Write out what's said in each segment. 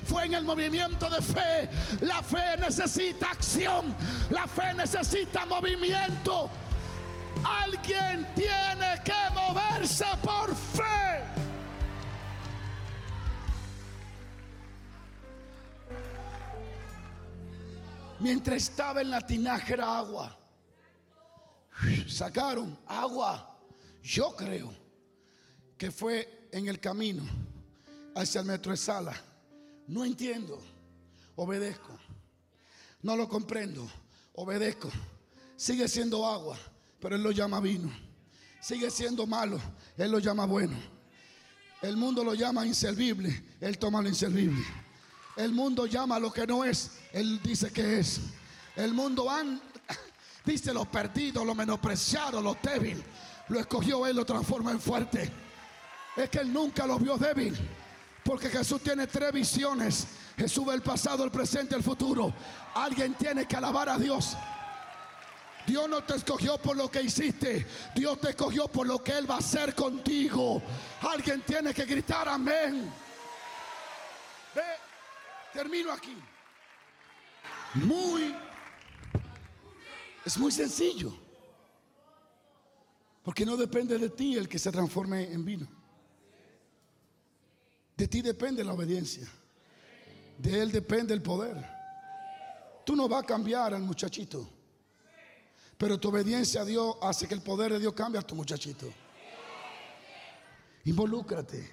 fue en el movimiento de fe. La fe necesita acción. La fe necesita movimiento. Alguien tiene que moverse por fe. Mientras estaba en la tinaja era agua. Sacaron agua. Yo creo que fue en el camino hacia el metro de Sala. No entiendo, obedezco. No lo comprendo, obedezco. Sigue siendo agua, pero Él lo llama vino. Sigue siendo malo, Él lo llama bueno. El mundo lo llama inservible, Él toma lo inservible. El mundo llama lo que no es, Él dice que es. El mundo dice lo perdido, lo menospreciado, lo débil. Lo escogió Él, lo transforma en fuerte. Es que Él nunca lo vio débil, porque Jesús tiene 3 visiones. Jesús ve el pasado, el presente y el futuro. Alguien tiene que alabar a Dios. Dios no te escogió por lo que hiciste, Dios te escogió por lo que Él va a hacer contigo. Alguien tiene que gritar amén. Ve, termino aquí. Es muy sencillo, porque no depende de ti el que se transforme en vino. De ti depende la obediencia. De Él depende el poder. Tú no vas a cambiar al muchachito, pero tu obediencia a Dios hace que el poder de Dios cambie a tu muchachito. Involúcrate.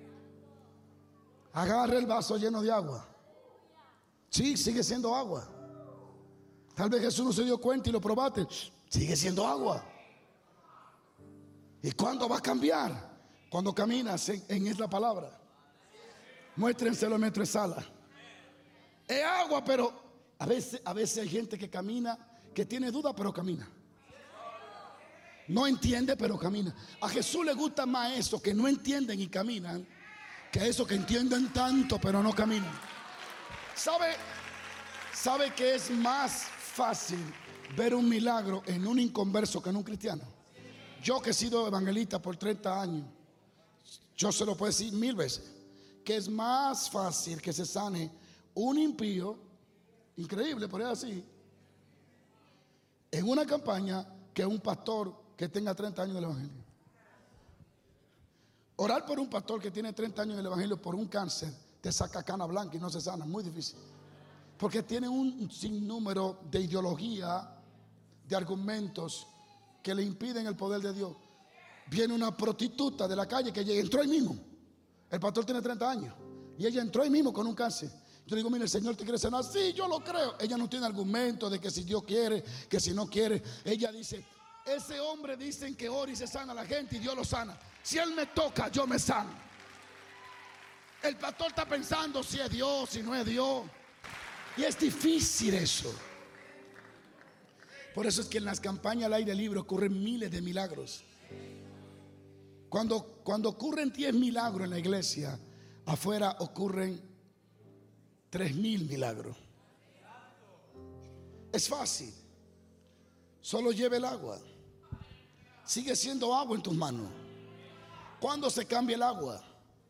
Agarra el vaso lleno de agua. Sí, sigue siendo agua. Tal vez Jesús no se dio cuenta y lo probaste. Sigue siendo agua. ¿Y cuándo va a cambiar? Cuando caminas en esta palabra. Muéstrenselo en Metro de Sala. Es agua, pero a veces hay gente que camina, que tiene duda, pero camina. No entiende, pero camina. A Jesús le gusta más eso que no entienden y caminan, que eso que entienden tanto, pero no caminan. ¿Sabe que es más fácil ver un milagro en un inconverso que en un cristiano? Yo que he sido evangelista por 30 años, yo se lo puedo decir 1000 veces, que es más fácil que se sane un impío, increíble, por así, en una campaña, que un pastor que tenga 30 años en el evangelio. Orar por un pastor que tiene 30 años en el evangelio por un cáncer, te saca cana blanca y no se sana, muy difícil. Porque tiene un sinnúmero de ideología, de argumentos que le impiden el poder de Dios. Viene una prostituta de la calle que entró ahí mismo. El pastor tiene 30 años y ella entró ahí mismo con un cáncer. Yo le digo, mire, el Señor te quiere sanar. Sí, yo lo creo. Ella no tiene argumento de que si Dios quiere, que si no quiere. Ella dice, ese hombre dicen que ora y se sana a la gente y Dios lo sana. Si Él me toca, yo me sano. El pastor está pensando si es Dios, si no es Dios. Y es difícil eso. Por eso es que en las campañas al aire libre ocurren miles de milagros. Cuando ocurren 10 milagros en la iglesia, afuera ocurren 3000 milagros. Es fácil. Solo lleve el agua. Sigue siendo agua en tus manos. ¿Cuándo se cambia el agua?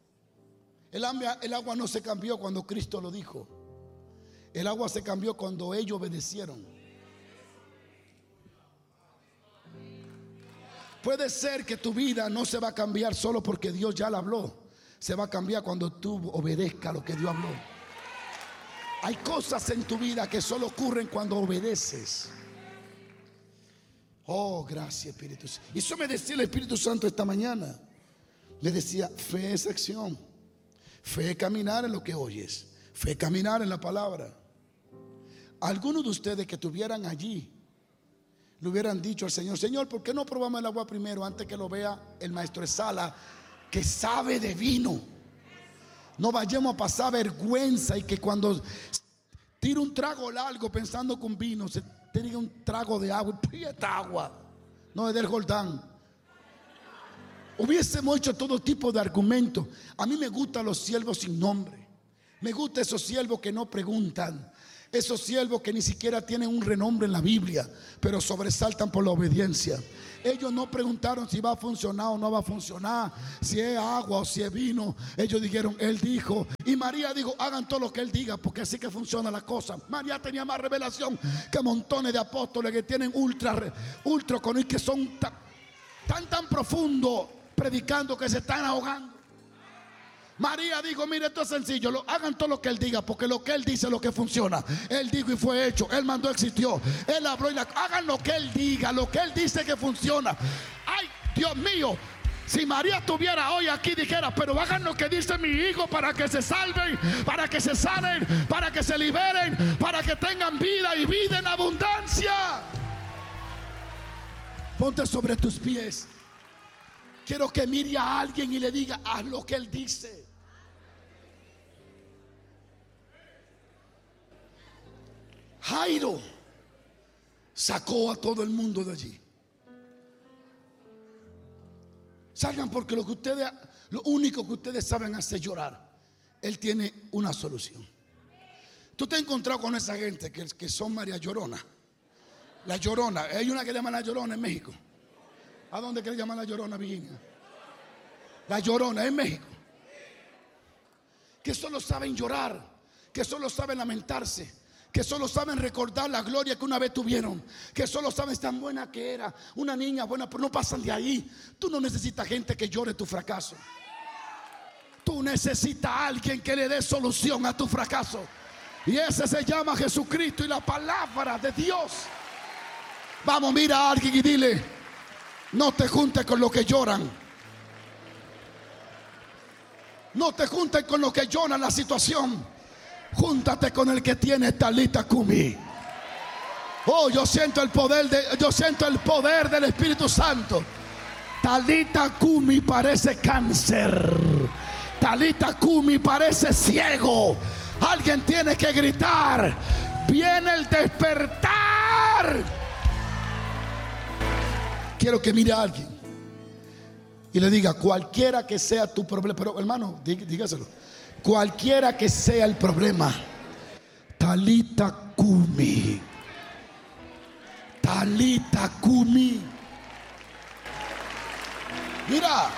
El agua no se cambió cuando Cristo lo dijo. El agua se cambió cuando ellos obedecieron. Puede ser que tu vida no se va a cambiar solo porque Dios ya la habló. Se va a cambiar cuando tú obedezcas lo que Dios habló. Hay cosas en tu vida que solo ocurren cuando obedeces. Oh, gracias, Espíritu Santo. Y eso me decía el Espíritu Santo esta mañana. Me decía, fe es acción. Fe es caminar en lo que oyes. Fe es caminar en la palabra. Algunos de ustedes que estuvieran allí le hubieran dicho al Señor, Señor, ¿por qué no probamos el agua primero antes que lo vea el maestro de Sala, que sabe de vino? No vayamos a pasar vergüenza y que cuando tire un trago largo pensando con vino, se tire un trago de agua y esta agua no es del Jordán. Hubiésemos hecho todo tipo de argumentos. A mí me gustan los siervos sin nombre. Me gustan esos siervos que no preguntan, Esos siervos que ni siquiera tienen un renombre en la Biblia, pero sobresaltan por la obediencia. Ellos no preguntaron si va a funcionar o no va a funcionar, si es agua o si es vino. Ellos dijeron, Él dijo. Y María dijo, hagan todo lo que Él diga, porque así que funciona la cosa. María tenía más revelación que montones de apóstoles que tienen ultra con que son tan profundo predicando que se están ahogando. María dijo, mire, esto es sencillo, hagan todo lo que Él diga, porque lo que Él dice es lo que funciona. Él dijo y fue hecho, Él mandó, existió, Él habló y hagan lo que Él diga, lo que Él dice que funciona. Ay, Dios mío, si María estuviera hoy aquí, dijera, pero hagan lo que dice mi hijo para que se salven, para que se sanen, para que se liberen, para que tengan vida y vida en abundancia. Ponte sobre tus pies. Quiero que mire a alguien y le diga, haz lo que Él dice. Jairo sacó a todo el mundo de allí. Salgan, porque lo único que ustedes saben hacer llorar. Él tiene una solución. Tú te has encontrado con esa gente que son María Llorona. La Llorona, hay una que llaman la Llorona en México. ¿A dónde que le llaman la Llorona, Virginia? La Llorona en México. Que solo saben llorar, que solo saben lamentarse, que solo saben recordar la gloria que una vez tuvieron, que solo saben tan buena que era, una niña buena, pero no pasan de ahí. Tú no necesitas gente que llore tu fracaso. Tú necesitas a alguien que le dé solución a tu fracaso. Y ese se llama Jesucristo y la palabra de Dios. Vamos, mira a alguien y dile, no te juntes con los que lloran. No te juntes con los que lloran la situación. Júntate con el que tiene talita cumi. Oh, yo siento el poder del Espíritu Santo. Talita cumi parece cáncer. Talita cumi parece ciego. Alguien tiene que gritar, viene el despertar. Quiero que mire a alguien y le diga, cualquiera que sea tu problema, pero hermano, dígaselo, cualquiera que sea el problema, talita cumi, talita cumi. Mira,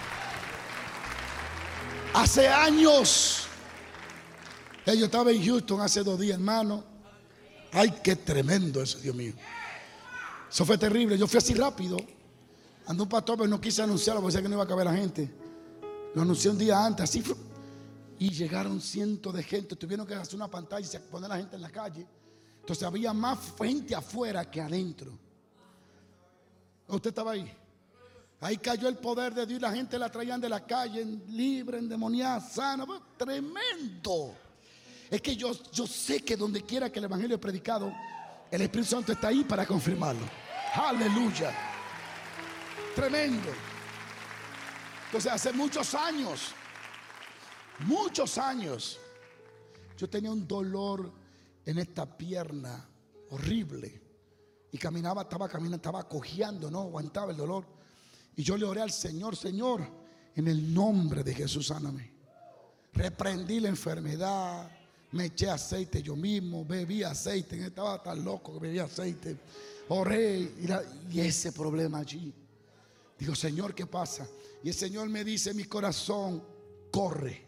hace años, yo estaba en Houston hace 2 días, hermano. Ay, qué tremendo eso, Dios mío. Eso fue terrible. Yo fui así rápido. Andó un pastor, pero no quise anunciarlo porque decía que no iba a caber la gente. Lo anuncié un día antes, así fue. Y llegaron cientos de gente. Tuvieron que hacer una pantalla y poner a la gente en la calle. Entonces había más gente afuera que adentro. Usted estaba ahí. Ahí cayó el poder de Dios y la gente la traían de la calle libre, endemoniada, sana. Tremendo. Es que yo sé que donde quiera que el evangelio es predicado, el Espíritu Santo está ahí para confirmarlo. Aleluya. Tremendo. Entonces hace muchos años, yo tenía un dolor en esta pierna horrible. Y estaba cojeando, no aguantaba el dolor. Y yo le oré al Señor, Señor, en el nombre de Jesús, sáname. Reprendí la enfermedad, me eché aceite yo mismo, bebí aceite, estaba tan loco que bebía aceite. Oré y ese problema allí. Digo, Señor, ¿qué pasa? Y el Señor me dice, mi corazón, corre.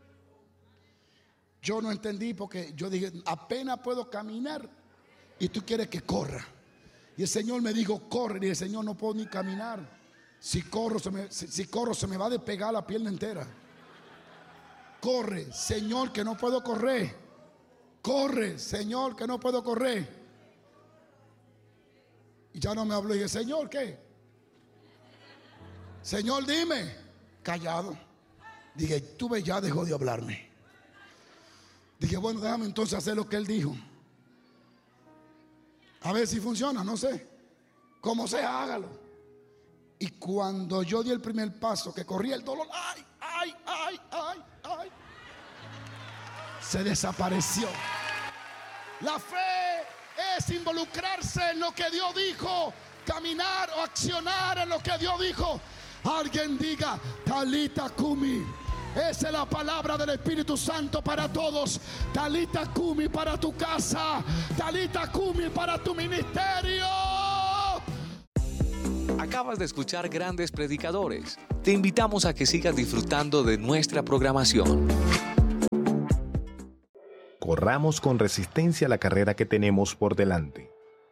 Yo no entendí porque yo dije, apenas puedo caminar y tú quieres que corra. Y el Señor me dijo, corre. Y el Señor, no puedo ni caminar. Si corro se me va a despegar la pierna entera. Corre, Señor, que no puedo correr. Corre, Señor, que no puedo correr. Y ya no me habló. Y dije, Señor, ¿qué? Señor, dime. Callado. Dije, tú ves, ya dejó de hablarme. Dije, bueno, déjame entonces hacer lo que Él dijo. A ver si funciona, no sé. Como sea, hágalo. Y cuando yo di el primer paso, que corría el dolor, ¡ay, ay, ay, ay, ay! Se desapareció. La fe es involucrarse en lo que Dios dijo, caminar o accionar en lo que Dios dijo. Alguien diga, talita cumi, Esa es la palabra del Espíritu Santo para todos. Talita Kumi para tu casa. Talita Kumi para tu ministerio. Acabas de escuchar grandes predicadores. Te invitamos a que sigas disfrutando de nuestra programación. Corramos con resistencia la carrera que tenemos por delante,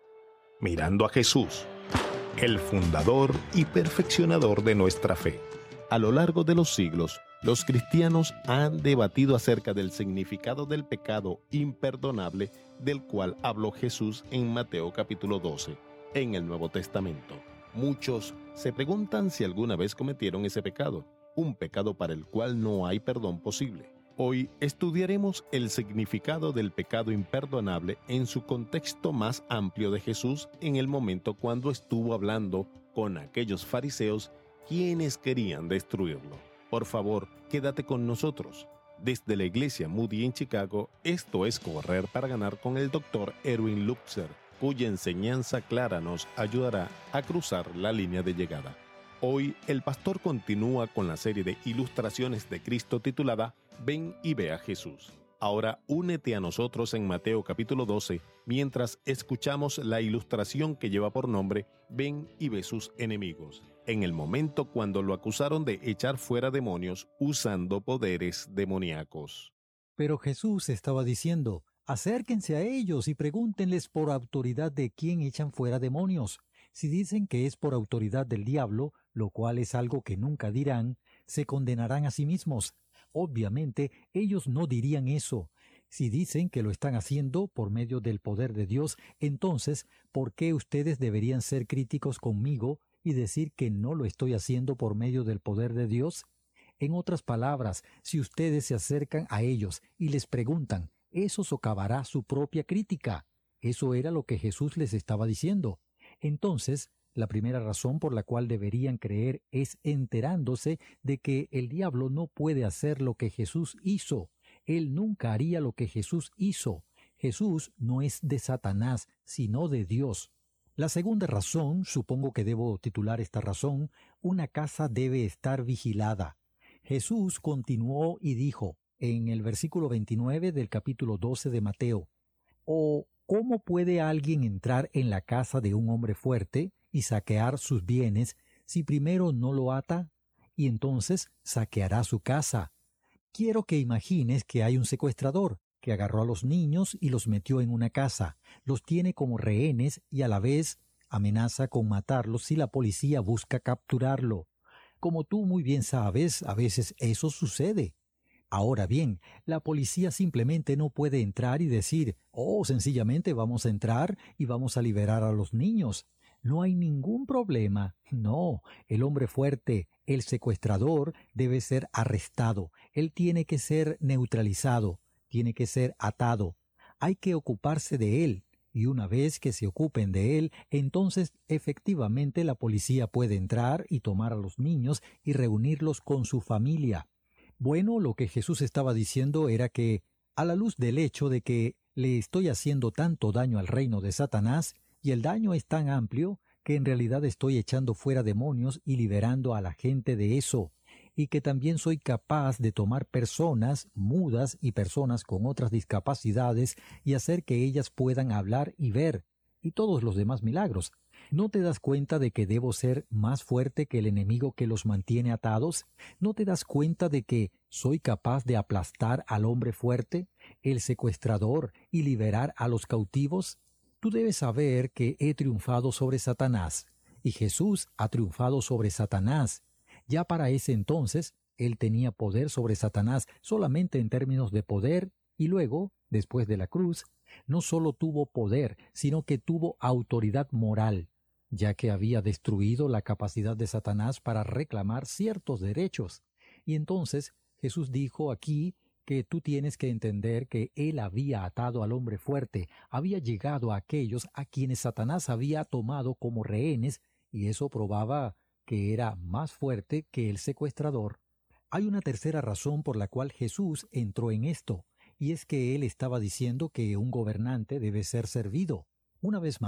mirando a Jesús, el fundador y perfeccionador de nuestra fe. A lo largo de los siglos, los cristianos han debatido acerca del significado del pecado imperdonable del cual habló Jesús en Mateo capítulo 12, en el Nuevo Testamento. Muchos se preguntan si alguna vez cometieron ese pecado, un pecado para el cual no hay perdón posible. Hoy estudiaremos el significado del pecado imperdonable en su contexto más amplio de Jesús en el momento cuando estuvo hablando con aquellos fariseos quienes querían destruirlo. Por favor, quédate con nosotros. Desde la iglesia Moody en Chicago, esto es Correr para Ganar con el Dr. Erwin Lutzer, cuya enseñanza clara nos ayudará a cruzar la línea de llegada. Hoy, el pastor continúa con la serie de ilustraciones de Cristo titulada Ven y ve a Jesús. Ahora únete a nosotros en Mateo capítulo 12, mientras escuchamos la ilustración que lleva por nombre Ven y ve sus enemigos, en el momento cuando lo acusaron de echar fuera demonios usando poderes demoníacos. Pero Jesús estaba diciendo: acérquense a ellos y pregúntenles por autoridad de quién echan fuera demonios. Si dicen que es por autoridad del diablo, lo cual es algo que nunca dirán, se condenarán a sí mismos. Obviamente, ellos no dirían eso. Si dicen que lo están haciendo por medio del poder de Dios, entonces, ¿por qué ustedes deberían ser críticos conmigo y decir que no lo estoy haciendo por medio del poder de Dios? En otras palabras, si ustedes se acercan a ellos y les preguntan, eso socavará su propia crítica. Eso era lo que Jesús les estaba diciendo. Entonces, la primera razón por la cual deberían creer es enterándose de que el diablo no puede hacer lo que Jesús hizo. Él nunca haría lo que Jesús hizo. Jesús no es de Satanás, sino de Dios. La segunda razón, supongo que debo titular esta razón, una casa debe estar vigilada. Jesús continuó y dijo, en el versículo 29 del capítulo 12 de Mateo, «¿O cómo puede alguien entrar en la casa de un hombre fuerte y saquear sus bienes si primero no lo ata? Y entonces saqueará su casa». Quiero que imagines que hay un secuestrador que agarró a los niños y los metió en una casa, los tiene como rehenes y a la vez amenaza con matarlos si la policía busca capturarlo. Como tú muy bien sabes, a veces eso sucede. Ahora bien, la policía simplemente no puede entrar y decir, sencillamente vamos a entrar y vamos a liberar a los niños. No hay ningún problema. No, el hombre fuerte, el secuestrador, debe ser arrestado. Él tiene que ser neutralizado, tiene que ser atado. Hay que ocuparse de él. Y una vez que se ocupen de él, entonces efectivamente la policía puede entrar y tomar a los niños y reunirlos con su familia. Bueno, lo que Jesús estaba diciendo era que, a la luz del hecho de que le estoy haciendo tanto daño al reino de Satanás, y el daño es tan amplio que en realidad estoy echando fuera demonios y liberando a la gente de eso, y que también soy capaz de tomar personas mudas y personas con otras discapacidades y hacer que ellas puedan hablar y ver, y todos los demás milagros. ¿No te das cuenta de que debo ser más fuerte que el enemigo que los mantiene atados? ¿No te das cuenta de que soy capaz de aplastar al hombre fuerte, el secuestrador, y liberar a los cautivos? Tú debes saber que he triunfado sobre Satanás, y Jesús ha triunfado sobre Satanás. Ya para ese entonces, él tenía poder sobre Satanás solamente en términos de poder, y luego, después de la cruz, no solo tuvo poder, sino que tuvo autoridad moral, ya que había destruido la capacidad de Satanás para reclamar ciertos derechos. Y entonces Jesús dijo aquí que tú tienes que entender que él había atado al hombre fuerte, había llegado a aquellos a quienes Satanás había tomado como rehenes, y eso probaba que era más fuerte que el secuestrador. Hay una tercera razón por la cual Jesús entró en esto, y es que él estaba diciendo que un gobernante debe ser servido. Una vez más,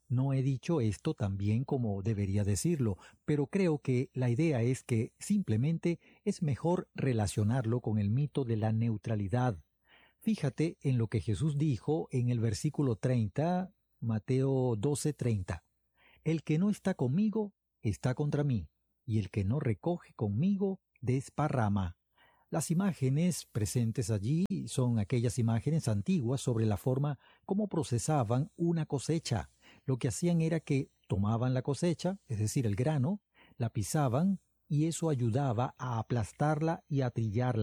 No he dicho esto tan bien como debería decirlo, pero creo que la idea es que simplemente es mejor relacionarlo con el mito de la neutralidad. Fíjate en lo que Jesús dijo en el versículo 30, Mateo 12:30. El que no está conmigo está contra mí, y el que no recoge conmigo desparrama. Las imágenes presentes allí son aquellas imágenes antiguas sobre la forma como procesaban una cosecha. Lo que hacían era que tomaban la cosecha, es decir, el grano, la pisaban, y eso ayudaba a aplastarla y a trillarla.